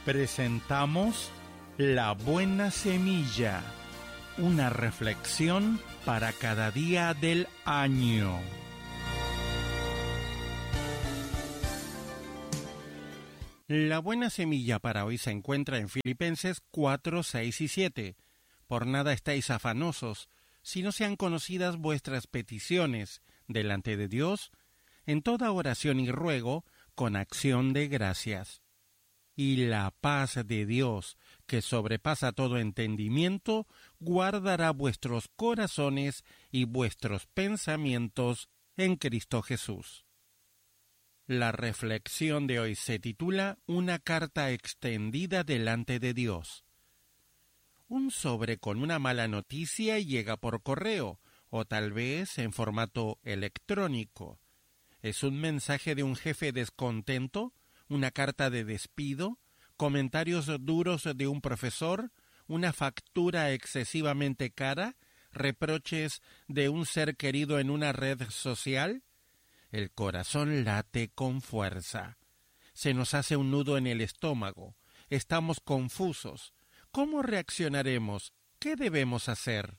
Presentamos La Buena Semilla, una reflexión para cada día del año. La buena semilla para hoy se encuentra en Filipenses 4, 6 y 7. Por nada estáis afanosos, si no sean conocidas vuestras peticiones delante de Dios, en toda oración y ruego, con acción de gracias. Y la paz de Dios, que sobrepasa todo entendimiento, guardará vuestros corazones y vuestros pensamientos en Cristo Jesús. La reflexión de hoy se titula Una carta extendida delante de Dios. Un sobre con una mala noticia llega por correo, o tal vez en formato electrónico. ¿Es un mensaje de un jefe descontento? ¿Una carta de despido? ¿Comentarios duros de un profesor? ¿Una factura excesivamente cara? ¿Reproches de un ser querido en una red social? El corazón late con fuerza. Se nos hace un nudo en el estómago. Estamos confusos. ¿Cómo reaccionaremos? ¿Qué debemos hacer?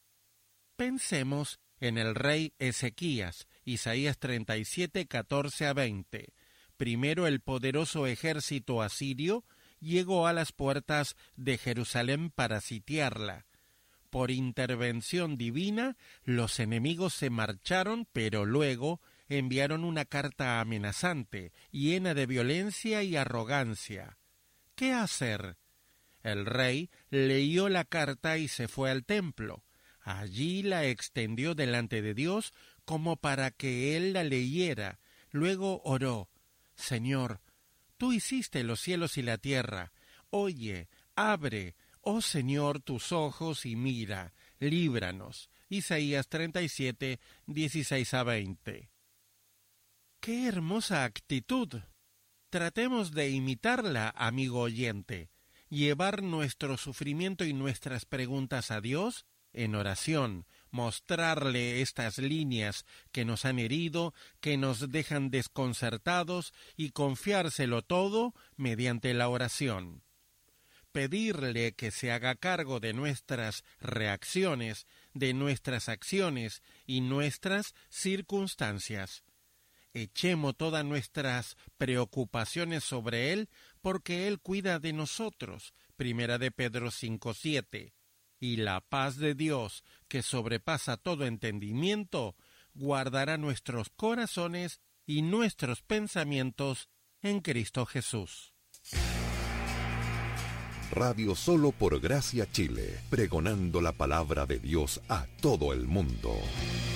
Pensemos en el rey Ezequías, Isaías 37, 14 a 20. Primero el poderoso ejército asirio llegó a las puertas de Jerusalén para sitiarla. Por intervención divina, los enemigos se marcharon, pero luego enviaron una carta amenazante, llena de violencia y arrogancia. ¿Qué hacer? El rey leyó la carta y se fue al templo. Allí la extendió delante de Dios como para que él la leyera. Luego oró: Señor, tú hiciste los cielos y la tierra. Oye, abre, oh Señor, tus ojos y mira, líbranos. Isaías 37, 16 a 20. ¡Qué hermosa actitud! Tratemos de imitarla, amigo oyente. Llevar nuestro sufrimiento y nuestras preguntas a Dios en oración, mostrarle estas líneas que nos han herido, que nos dejan desconcertados, y confiárselo todo mediante la oración. Pedirle que se haga cargo de nuestras reacciones, de nuestras acciones y nuestras circunstancias. Echemos todas nuestras preocupaciones sobre Él, porque Él cuida de nosotros. Primera de Pedro 5:7. Y la paz de Dios, que sobrepasa todo entendimiento, guardará nuestros corazones y nuestros pensamientos en Cristo Jesús. Radio Solo por Gracia Chile, pregonando la palabra de Dios a todo el mundo.